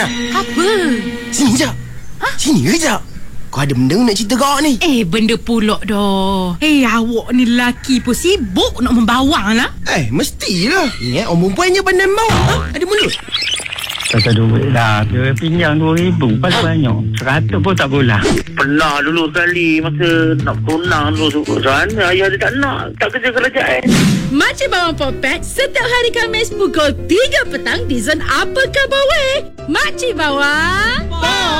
Ana, Apa? sini je. Sini kejap. Kau ada benda nak cerita kau ni? Benda pulak dah. Awak ni lelaki pun sibuk nak membawang lah. Mestilah. Ingat orang perempuan je pandai bawa. Ada mulut. Pasal duit lah. Dia pinjam 2,000. Pasal banyak. 100 pun tak boleh. Pernah dulu sekali masa nak tunang dulu sana ayah dia tak nak, tak kerja kerajaan. Makcik Bawang Popek setiap hari Khamis pukul 3 petang di Zon Apa Khabar Weh. Makcik Bawang